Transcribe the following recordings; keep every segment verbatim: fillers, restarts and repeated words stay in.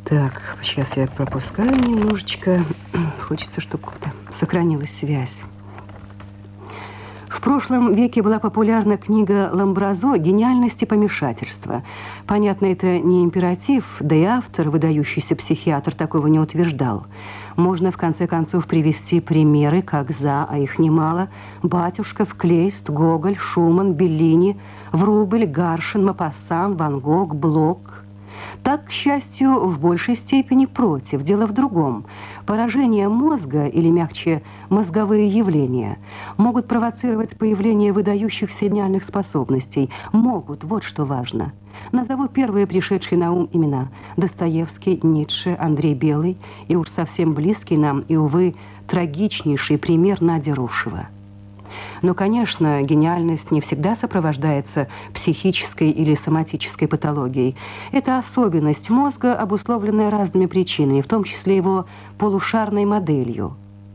Так, сейчас я пропускаю немножечко. Хочется, чтобы как-то сохранилась связь. В прошлом веке была популярна книга Ламбразо «Гениальность и помешательство». Понятно, это не императив, да и автор, выдающийся психиатр, такого не утверждал. Можно, в конце концов, привести примеры, как за, а их немало, Батюшков, Клейст, Гоголь, Шуман, Беллини, Врубель, Гаршин, Мопассан, Ван Гог, Блок. Так, к счастью, в большей степени против. Дело в другом. Поражение мозга, или мягче, мозговые явления, могут провоцировать появление выдающихся гениальных способностей. Могут, вот что важно. Назову первые пришедшие на ум имена. Достоевский, Ницше, Андрей Белый и уж совсем близкий нам и, увы, трагичнейший пример Надя Рушева. Но, конечно, гениальность не всегда сопровождается психической или соматической патологией. Это особенность мозга, обусловленная разными причинами, в том числе его полушарной моделью.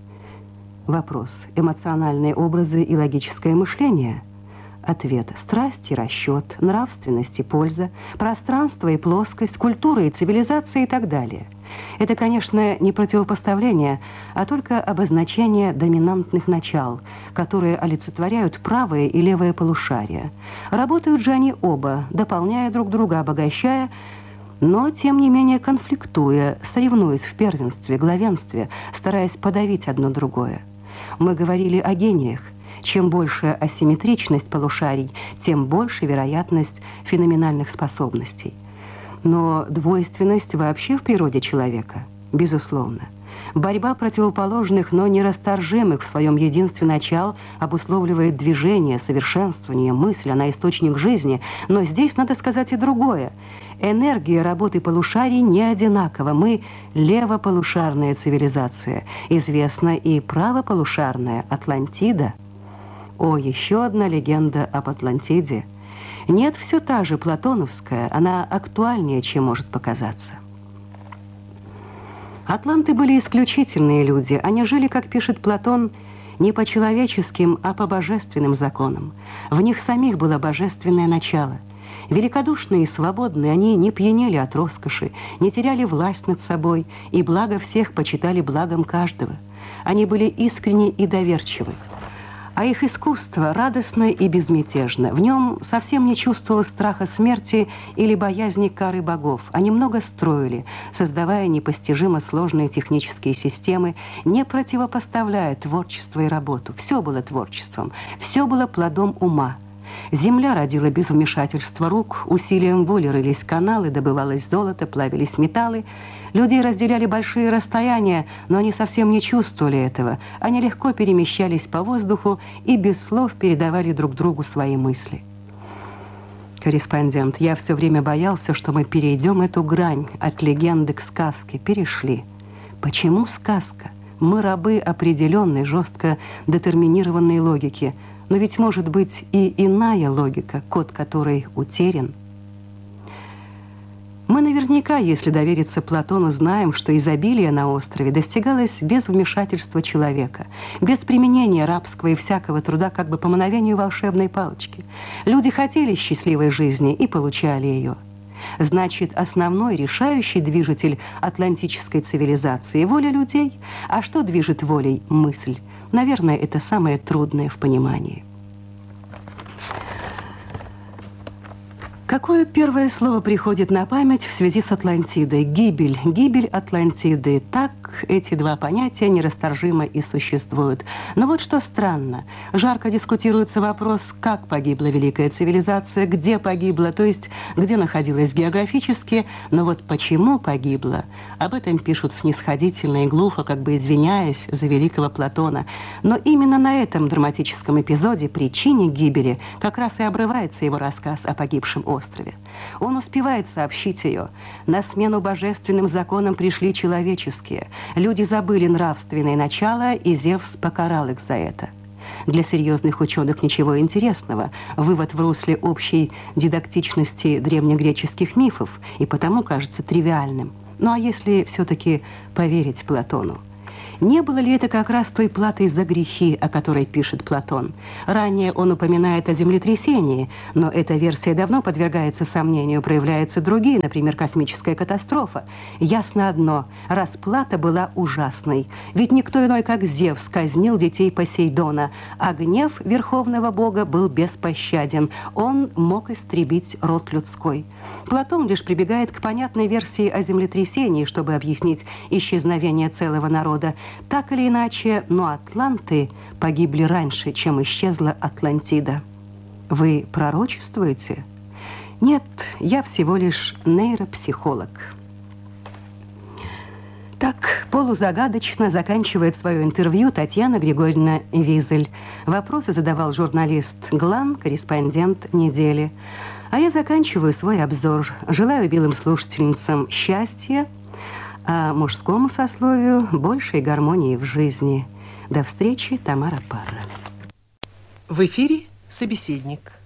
Вопрос: эмоциональные образы и логическое мышление? Ответ: страсть и расчет, нравственность и польза, пространство и плоскость, культура и цивилизация и так далее. Это, конечно, не противопоставление, а только обозначение доминантных начал, которые олицетворяют правое и левое полушария. Работают же они оба, дополняя друг друга, обогащая, но, тем не менее, конфликтуя, соревнуясь в первенстве, главенстве, стараясь подавить одно другое. Мы говорили о гениях. Чем больше асимметричность полушарий, тем больше вероятность феноменальных способностей. Но двойственность вообще в природе человека, безусловно. Борьба противоположных, но нерасторжимых в своем единстве начал обусловливает движение, совершенствование, мысль, она источник жизни. Но здесь надо сказать и другое. Энергия работы полушарий не одинакова. Мы левополушарная цивилизация. Известна и правополушарная Атлантида. О, еще одна легенда об Атлантиде. Нет, все та же платоновская, она актуальнее, чем может показаться. Атланты были исключительные люди. Они жили, как пишет Платон, не по человеческим, а по божественным законам. В них самих было божественное начало. Великодушные и свободные, они не пьянели от роскоши, не теряли власть над собой, и благо всех почитали благом каждого. Они были искренни и доверчивы. А их искусство радостно и безмятежно. В нем совсем не чувствовалось страха смерти или боязни кары богов. Они много строили, создавая непостижимо сложные технические системы, не противопоставляя творчество и работу. Все было творчеством, все было плодом ума. Земля родила без вмешательства рук, усилием воли рылись каналы, добывалось золото, плавились металлы. Люди разделяли большие расстояния, но они совсем не чувствовали этого. Они легко перемещались по воздуху и без слов передавали друг другу свои мысли. Корреспондент: я все время боялся, что мы перейдем эту грань от легенды к сказке. Перешли. Почему сказка? Мы рабы определенной, жестко детерминированной логики. Но ведь может быть и иная логика, код которой утерян. Мы наверняка, если довериться Платону, знаем, что изобилие на острове достигалось без вмешательства человека, без применения рабского и всякого труда, как бы по мановению волшебной палочки. Люди хотели счастливой жизни и получали ее. Значит, основной решающий движитель атлантической цивилизации – воля людей. А что движет волей? Мысль. Наверное, это самое трудное в понимании. Какое первое слово приходит на память в связи с Атлантидой? Гибель. Гибель Атлантиды. Так эти два понятия нерасторжимо и существуют. Но вот что странно. Жарко дискутируется вопрос, как погибла великая цивилизация, где погибла, то есть где находилась географически, но вот почему погибла, об этом пишут снисходительно и глухо, как бы извиняясь за великого Платона. Но именно на этом драматическом эпизоде, причине гибели, как раз и обрывается его рассказ о погибшем острове. Он успевает сообщить ее. На смену божественным законам пришли человеческие. Люди забыли нравственное начало, и Зевс покарал их за это. Для серьезных ученых ничего интересного. Вывод в русле общей дидактичности древнегреческих мифов, и потому кажется тривиальным. Ну а если все-таки поверить Платону? Не было ли это как раз той платой за грехи, о которой пишет Платон? Ранее он упоминает о землетрясении, но эта версия давно подвергается сомнению, проявляются другие, например, космическая катастрофа. Ясно одно – расплата была ужасной, ведь никто иной, как Зевс, казнил детей Посейдона, а гнев верховного бога был беспощаден, он мог истребить род людской. Платон лишь прибегает к понятной версии о землетрясении, чтобы объяснить исчезновение целого народа. Так или иначе, но атланты погибли раньше, чем исчезла Атлантида. Вы пророчествуете? Нет, я всего лишь нейропсихолог. Так полузагадочно заканчивает свое интервью Татьяна Григорьевна Визель. Вопросы задавал журналист Глан, корреспондент недели. А я заканчиваю свой обзор. Желаю белым слушательницам счастья, а мужскому сословию большей гармонии в жизни. До встречи, Тамара Парра. В эфире «Собеседник».